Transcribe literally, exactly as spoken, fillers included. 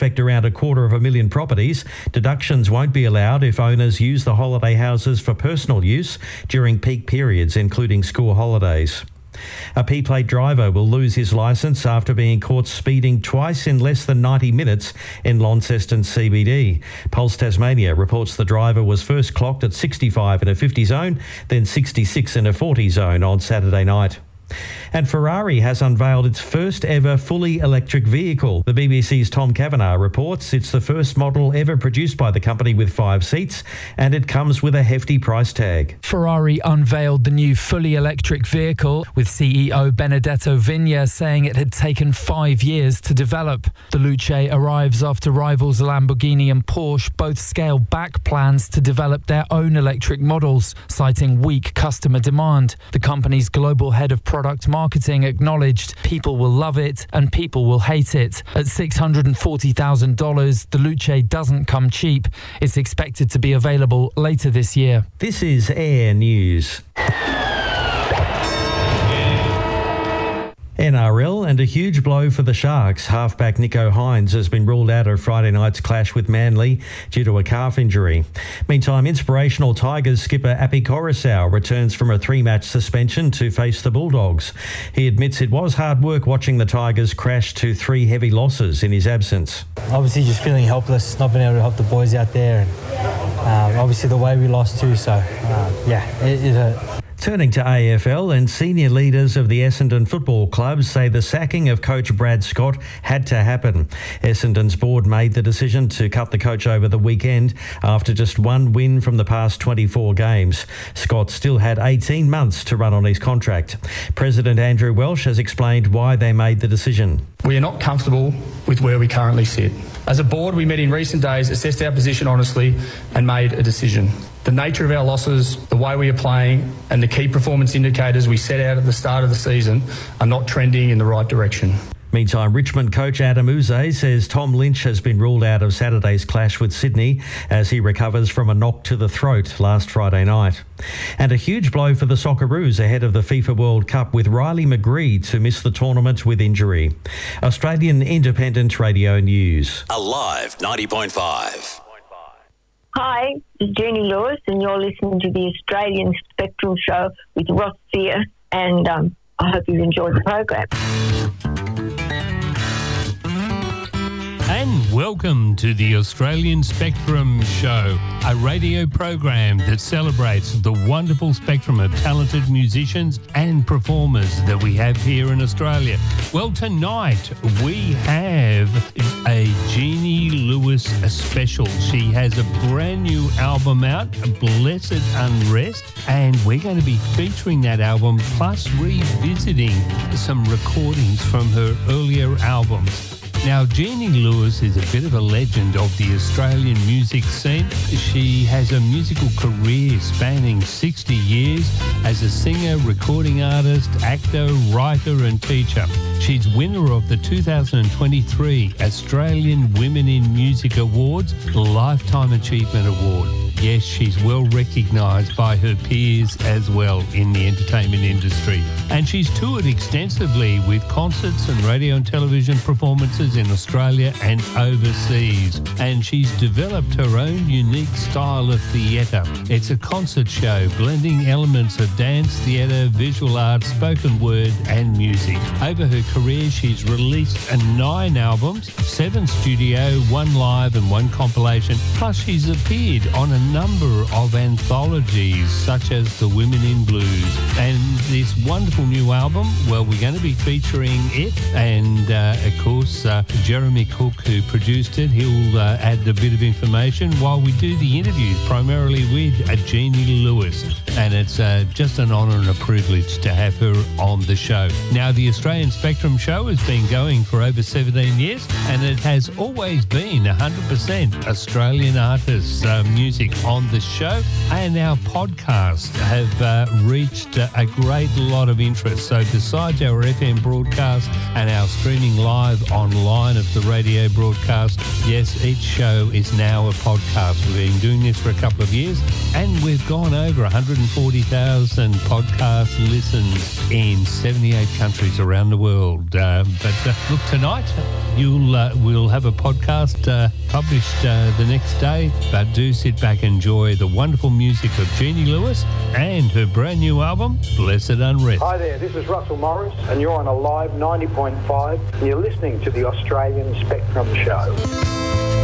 affect around a quarter of a million properties. Deductions won't be allowed if owners use the holiday houses for personal use during peak periods, including school holidays. A P-plate driver will lose his licence after being caught speeding twice in less than ninety minutes in Launceston C B D. Pulse Tasmania reports the driver was first clocked at sixty-five in a fifty zone, then sixty-six in a forty zone on Saturday night. And Ferrari has unveiled its first ever fully electric vehicle. The B B C's Tom Kavanagh reports it's the first model ever produced by the company with five seats, and it comes with a hefty price tag. Ferrari unveiled the new fully electric vehicle, with C E O Benedetto Vigna saying it had taken five years to develop. The Luce arrives after rivals Lamborghini and Porsche both scaled back plans to develop their own electric models, citing weak customer demand. The company's global head of product marketing acknowledged people will love it and people will hate it. At six hundred forty thousand dollars, the Luce doesn't come cheap. It's expected to be available later this year. This is Air News. N R L, and a huge blow for the Sharks. Halfback Nico Hines has been ruled out of Friday night's clash with Manly due to a calf injury. Meantime, inspirational Tigers skipper Api Coruscant returns from a three-match suspension to face the Bulldogs. He admits it was hard work watching the Tigers crash to three heavy losses in his absence. Obviously just feeling helpless, not being able to help the boys out there, and um, obviously the way we lost too, so um, yeah, it, it hurt. Turning to A F L, and senior leaders of the Essendon Football Club say the sacking of coach Brad Scott had to happen. Essendon's board made the decision to cut the coach over the weekend after just one win from the past twenty-four games. Scott still had eighteen months to run on his contract. President Andrew Welsh has explained why they made the decision. We are not comfortable with where we currently sit. As a board, we met in recent days, assessed our position honestly and made a decision. The nature of our losses, the way we are playing and the key performance indicators we set out at the start of the season are not trending in the right direction. Meantime, Richmond coach Adam Uze says Tom Lynch has been ruled out of Saturday's clash with Sydney as he recovers from a knock to the throat last Friday night. And a huge blow for the Socceroos ahead of the FIFA World Cup, with Riley McGree to miss the tournament with injury. Australian Independent Radio News. Alive ninety point five. Hi, this is Jenny Lewis, and you're listening to the Australian Spectrum Show with Ross Sear, and um, I hope you've enjoyed the program. And welcome to the Australian Spectrum Show, a radio program that celebrates the wonderful spectrum of talented musicians and performers that we have here in Australia. Well, tonight we have a Jeannie Lewis special. She has a brand new album out, Blessed Unrest, and we're going to be featuring that album plus revisiting some recordings from her earlier albums. Now, Jeannie Lewis is a bit of a legend of the Australian music scene. She has a musical career spanning sixty years as a singer, recording artist, actor, writer and teacher. She's winner of the two thousand twenty-three Australian Women in Music Awards Lifetime Achievement Award. Yes, she's well recognised by her peers as well in the entertainment industry. And she's toured extensively with concerts and radio and television performances in Australia and overseas. And she's developed her own unique style of theatre. It's a concert show blending elements of dance, theatre, visual arts, spoken word and music. Over her career, she's released nine albums, seven studio, one live and one compilation. Plus, she's appeared on a number of anthologies such as The Women in Blues. And this wonderful new album, well, we're going to be featuring it, and uh, of course uh, Jeremy Cook, who produced it, he'll uh, add a bit of information while we do the interviews, primarily with uh, Jeannie Lewis. And it's uh, just an honour and a privilege to have her on the show. Now, the Australian Spectrum Show has been going for over seventeen years, and it has always been one hundred percent Australian artists' uh, music. on the show. And our podcasts have uh, reached uh, a great lot of interest. So besides our F M broadcast and our streaming live online of the radio broadcast, yes, each show is now a podcast. We've been doing this for a couple of years and we've gone over one hundred forty thousand podcast listens in seventy-eight countries around the world. Uh, but uh, look, tonight you'll uh, we'll have a podcast uh, published uh, the next day, but do sit back and enjoy the wonderful music of Jeannie Lewis and her brand new album, Blessed Unrest. Hi there, this is Russell Morris and you're on a live ninety point five and you're listening to the Australian Spectrum Show.